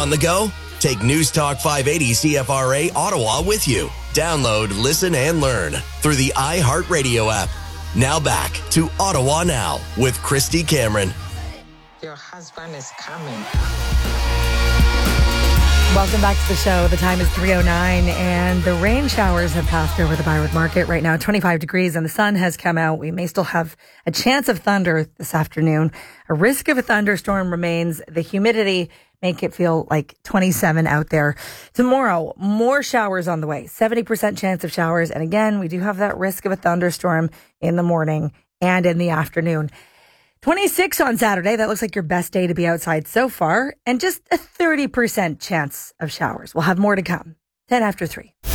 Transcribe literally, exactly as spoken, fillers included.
On the go? Take News Talk five eighty C F R A Ottawa with you. Download, listen, and learn through the iHeartRadio app. Now back to Ottawa Now with Christy Cameron. Your husband is coming. Welcome back to the show. The time is three oh nine and the rain showers have passed over the Byward Market right now. twenty-five degrees and the sun has come out. We may still have a chance of thunder this afternoon. A risk of a thunderstorm remains. The humidity make it feel like twenty-seven out there. Tomorrow, more showers on the way. seventy percent chance of showers. And again, we do have that risk of a thunderstorm in the morning and in the afternoon. twenty-six on Saturday. That looks like your best day to be outside so far. And just a thirty percent chance of showers. We'll have more to come. ten after three.